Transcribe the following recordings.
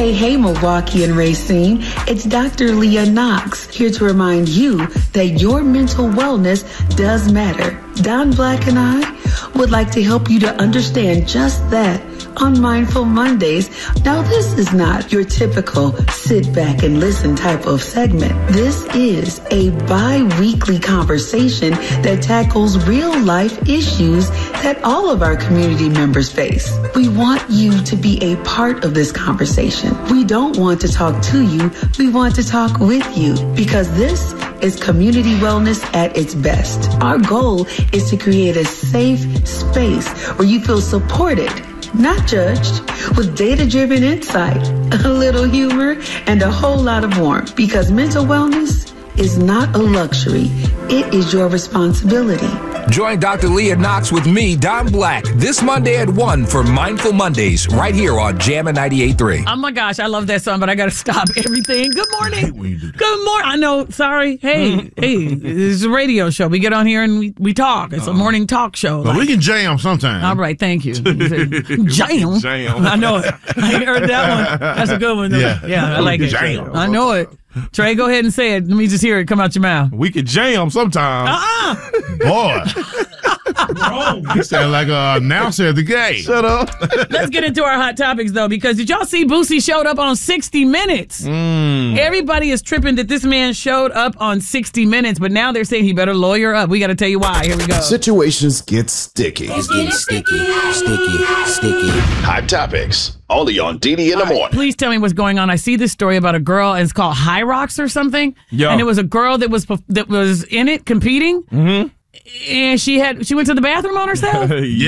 Hey, Milwaukee and Racine. It's Dr. Leah Knox here to remind you that your mental wellness does matter. Don Black and I would like to help you to understand just that on Mindful Mondays. Now, this is not your typical sit back and listen type of segment. This is a bi-weekly conversation that tackles real life issues that all of our community members face. We want you to be a part of this conversation. We don't want to talk to you. We want to talk with you, because this is community wellness at its best. Our goal is to create a safe space where you feel supported, not judged, with data-driven insight, a little humor, and a whole lot of warmth. Because mental wellness is not a luxury. It is your responsibility. Join Dr. Leah Knox with me, Don Black, this Monday at 1 for Mindful Mondays, right here on Jammin' 98.3. Oh, my gosh, I love that song, but I got to stop everything. Good morning. Good morning. I know, sorry. Hey, it's a radio show. We get on here and we talk. It's a morning talk show. Well, we can jam sometime. All right, thank you. Jam? I know it. I ain't heard that one. That's a good one. Yeah, I like it. Jam. I know it. Trey, go ahead and say it. Let me just hear it come out your mouth. We could jam sometime. Boy. You sound like an announcer at the game. Shut up. Let's get into our hot topics, though, because did y'all see Boosie showed up on 60 Minutes? Everybody is tripping that this man showed up on 60 Minutes, but now they're saying he better lawyer up. We got to tell you why. Here we go. Situations get sticky. It's getting sticky. Hot topics. Only on DD in the morning. Please tell me what's going on. I see this story about a girl, and it's called High Rocks or something. Yo. And it was a girl that was in it competing. Mm-hmm. And she went to the bathroom on herself?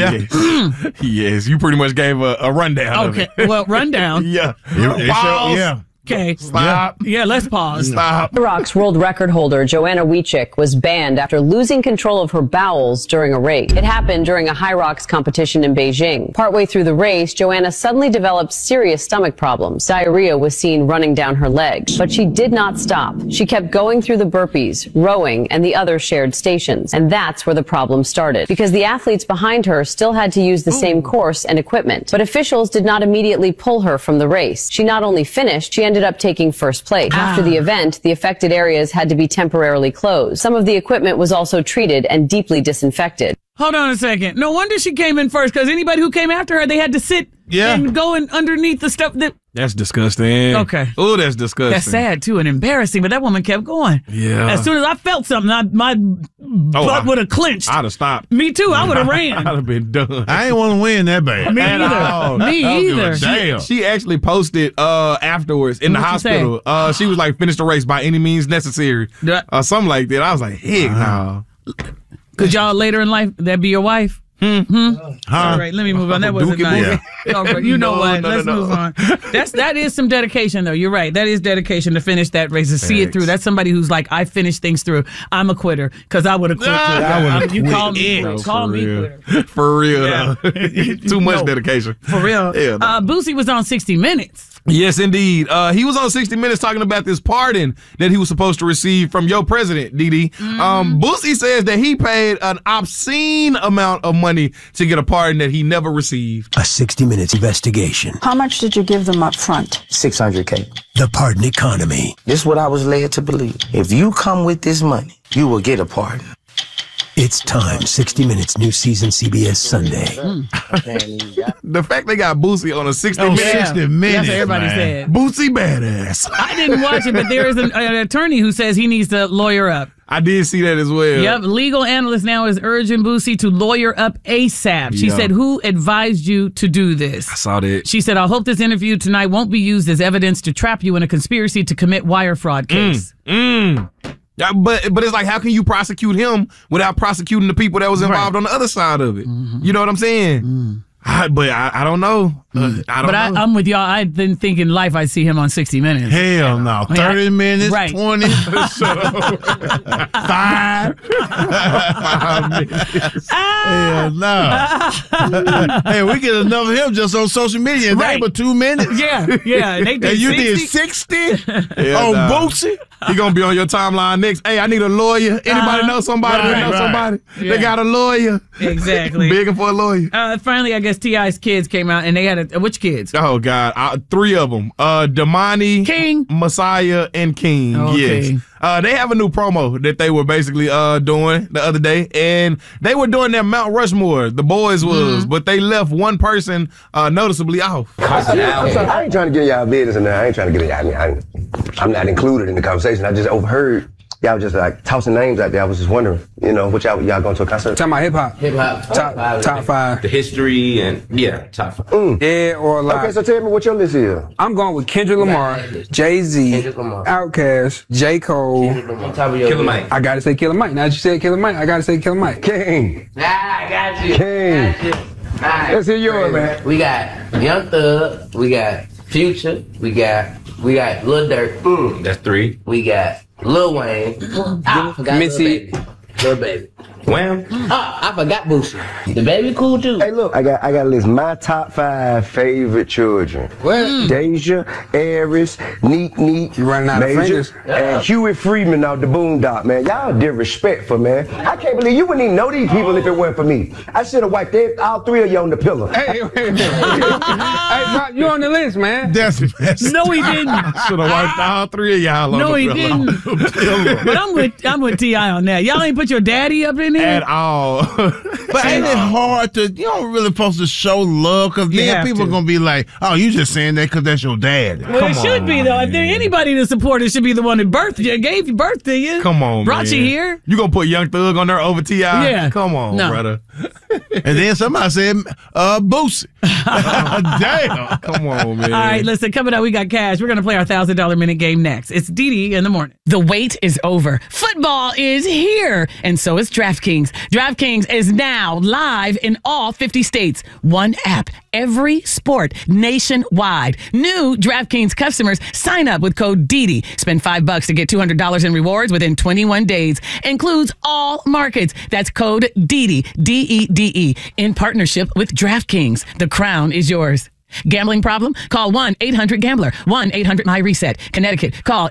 Yes, you pretty much gave a rundown. Okay, well, rundown. Yeah. Yeah. Okay. Stop. Yeah, let's pause. Stop. High Rocks world record holder Joanna Wiechik was banned after losing control of her bowels during a race. It happened during a High Rocks competition in Beijing. Partway through the race, Joanna suddenly developed serious stomach problems. Diarrhea was seen running down her legs. But she did not stop. She kept going through the burpees, rowing, and the other shared stations. And that's where the problem started, because the athletes behind her still had to use the same course and equipment. But officials did not immediately pull her from the race. She not only finished, she ended up taking first place. After the event, the affected areas had to be temporarily closed. Some of the equipment was also treated and deeply disinfected. Hold on a second. No wonder she came in first, because anybody who came after her, they had to sit and go in underneath the stuff that... That's disgusting. Okay. Oh, that's disgusting. That's sad, too, and embarrassing, but that woman kept going. Yeah. As soon as I felt something, my butt would have clenched. I'd have stopped. Me, too. I would have ran. I'd have been done. I ain't want to win that bad. Me either. Me either. Damn. She actually posted afterwards in the hospital. She was like, finish the race by any means necessary. Something like that. I was like, heck no. Could y'all later in life, that be your wife? All right, let me move on. That wasn't nice. You know what? Let's move on. That is some dedication, though. You're right. That is dedication to finish that race, to see it through. That's somebody who's like, I finish things through. I'm a quitter, because I would have quit. You call me quitter. For real, though. Too much dedication. For real. Yeah, Boosie was on 60 Minutes. Yes, indeed. He was on 60 Minutes talking about this pardon that he was supposed to receive from your president, DD. Boosie says that he paid an obscene amount of money to get a pardon that he never received. A 60 Minutes investigation. How much did you give them up front? $600K. The pardon economy. This is what I was led to believe. If you come with this money, you will get a pardon. It's time. 60 Minutes, new season, CBS Sunday. The fact they got Boosie on a 60 Minutes. 60 Minutes. That's what everybody said. Boosie badass. I didn't watch it, but there is an attorney who says he needs to lawyer up. I did see that as well. Yep. Legal analyst now is urging Boosie to lawyer up ASAP. She said, who advised you to do this? I saw that. She said, I hope this interview tonight won't be used as evidence to trap you in a conspiracy to commit wire fraud case. Yeah, but it's like, how can you prosecute him without prosecuting the people that was involved on the other side of it? You know what I'm saying? I don't know. I'm with y'all. I've been thinking life I'd see him on 60 Minutes. Hell no. 30 minutes, right. 20, 5. 5 minutes. Hell no. Hey, we get enough of him just on social media. Right. But 2 minutes. Yeah. They did and you 60? did 60 on Boosie? He gonna be on your timeline next. Hey, I need a lawyer. Anybody know somebody that knows somebody? Yeah. They got a lawyer. Exactly. Begging for a lawyer. Finally, I guess guess T.I.'s kids came out, and they had which kids? Oh, God. 3 of them. Damani, King, Messiah, and King. Okay. Yes. They have a new promo that they were basically doing the other day, and they were doing their Mount Rushmore, the boys was, but they left one person noticeably off. I ain't trying to get y'all business in there. I ain't trying to get it. I'm not included in the conversation. I just overheard y'all just like tossing names out there. I was just wondering, what y'all going to a concert? Talking about hip hop. Hip hop. Top 5. The history and top 5. Dead or alive. Okay, so tell me what your list is. I'm going with Kendrick Lamar, Jay-Z, Outkast, J. Cole, Killer Mike. I gotta say Killer Mike. Now that you said Killer Mike, I gotta say Killer Mike. King. I got you. King. Got you. Right. Let's hear yours, man. We got Young Thug. We got Future. We got Lil Durk. That's 3. We got Lil Wayne. I forgot Missy. Lil Baby. Wham. I forgot Boosie. The baby cool too. Hey, look, I got to list my top 5 favorite children. What? Deja, Aries, Neek, you running out Major, of fingers. and Huey Freeman out the Boondock, man. Y'all disrespectful, man. I can't believe you wouldn't even know these people if it weren't for me. I should have wiped all 3 of you on the pillow. Hey, wait a minute. Hey, Pop, you on the list, man. That's messed No, he didn't. Should have wiped all 3 of y'all on No, the he pillow. didn't. But I'm with T.I. on that. Y'all ain't put your daddy up in there? At all. But ain't it hard to, you don't really supposed to show love, because then people are going to be like, oh, you just saying that because that's your dad. Well, it should be, though. If there's anybody to support, it should be the one that gave you birth to you. Come on, Brought man. you here. You going to put Young Thug on there over T.I.? Yeah. Come on, brother. And then somebody said, Boosie. Damn. Come on, man. All right, listen, coming up, we got cash. We're going to play our $1,000 minute game next. It's Dee in the morning. The wait is over. Football is here, and so is DraftKings. DraftKings is now live in all 50 states. One app, every sport, nationwide. New DraftKings customers sign up with code DIDI. Spend $5 to get $200 in rewards within 21 days. Includes all markets. That's code DIDI, DEDE, in partnership with DraftKings. The crown is yours. Gambling problem? Call 1-800-GAMBLER. 1-800-MY-RESET. Connecticut. Call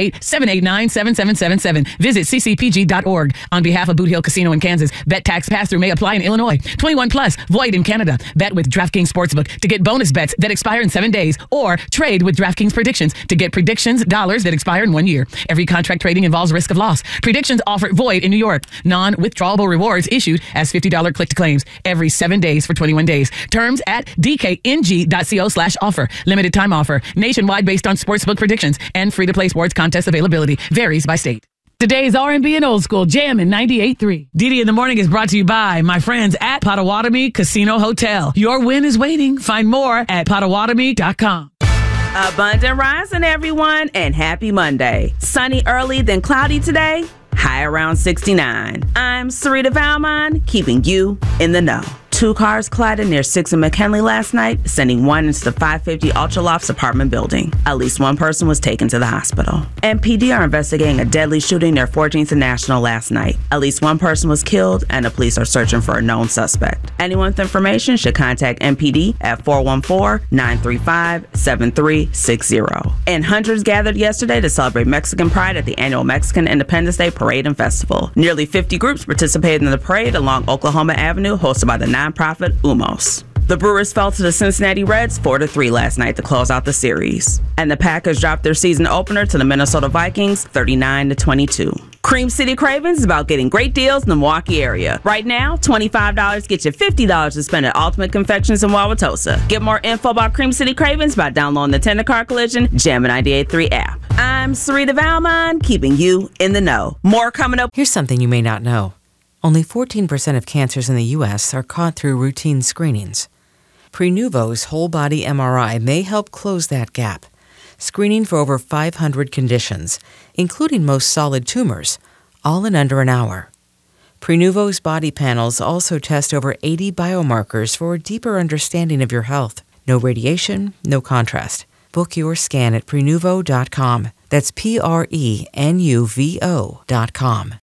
888-789-7777. Visit ccpg.org. On behalf of Boot Hill Casino in Kansas, bet tax pass-through may apply in Illinois. 21 plus. Void in Canada. Bet with DraftKings Sportsbook to get bonus bets that expire in 7 days, or trade with DraftKings Predictions to get predictions dollars that expire in 1 year. Every contract trading involves risk of loss. Predictions offer void in New York. Non-withdrawable rewards issued as $50 click to claims every 7 days for 21 days. Terms at dkng.co/offer. Limited time offer. Nationwide based on sportsbook predictions and free-to-play sports contest availability. Varies by state. Today's R&B and Old School Jammin' 98.3. Didi in the Morning is brought to you by my friends at Potawatomi Casino Hotel. Your win is waiting. Find more at potawatomi.com. Abundant rising, everyone, and happy Monday. Sunny early, then cloudy today. High around 69. I'm Sarita Valmont, keeping you in the know. 2 cars collided near 6th and McKinley last night, sending one into the 550 Ultralofts apartment building. At least one person was taken to the hospital. MPD are investigating a deadly shooting near 14th and National last night. At least one person was killed, and the police are searching for a known suspect. Anyone with information should contact MPD at 414-935-7360. And hundreds gathered yesterday to celebrate Mexican Pride at the annual Mexican Independence Day Parade and Festival. Nearly 50 groups participated in the parade along Oklahoma Avenue, hosted by the nonprofit Umos. The Brewers fell to the Cincinnati Reds 4-3 last night to close out the series. And the Packers dropped their season opener to the Minnesota Vikings 39-22. Cream City Cravings is about getting great deals in the Milwaukee area. Right now, $25 gets you $50 to spend at Ultimate Confections in Wauwatosa. Get more info about Cream City Cravings by downloading the Tender Car Collision Jammin' 98.3 app. I'm Sarita Valmont, keeping you in the know. More coming up. Here's something you may not know. Only 14% of cancers in the U.S. are caught through routine screenings. Prenuvo's whole-body MRI may help close that gap, screening for over 500 conditions, including most solid tumors, all in under an hour. Prenuvo's body panels also test over 80 biomarkers for a deeper understanding of your health. No radiation, no contrast. Book your scan at Prenuvo.com. That's Prenuvo.com.